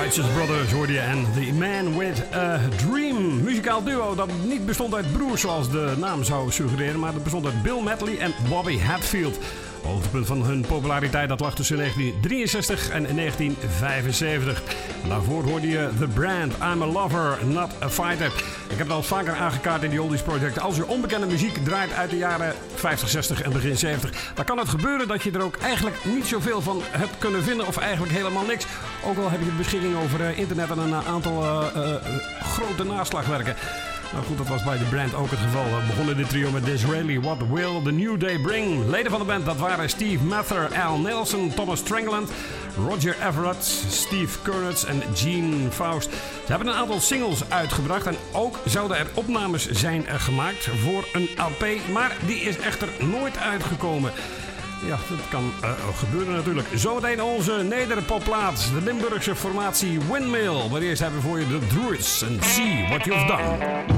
Righteous Brothers hoorde je en The Man With A Dream. Muzikaal duo dat niet bestond uit broers zoals de naam zou suggereren, maar dat bestond uit Bill Medley en Bobby Hatfield. Het hoogtepunt van hun populariteit dat lag tussen 1963 en 1975. En daarvoor hoorde je The Brand, I'm a Lover, Not a Fighter. Ik heb het al vaker aangekaart in die Oldies Project. Als je onbekende muziek draait uit de jaren 50, 60 en begin 70... dan kan het gebeuren dat je er ook eigenlijk niet zoveel van hebt kunnen vinden... of eigenlijk helemaal niks. Ook al heb je de beschikking over internet en een aantal grote naslagwerken. Nou goed, dat was bij The Brand ook het geval. We begonnen dit trio met Disraeli, What Will the New Day Bring? Leden van de band, dat waren Steve Mather, Al Nelson, Thomas Strangland, Roger Everett, Steve Kurtz en Gene Faust. Ze hebben een aantal singles uitgebracht en ook zouden er opnames zijn gemaakt voor een LP, maar die is echter nooit uitgekomen. Ja, dat kan gebeuren natuurlijk. Zometeen onze nederpopplaat, de Limburgse formatie Windmill. Maar eerst hebben we voor je de Druids en See What You've Done.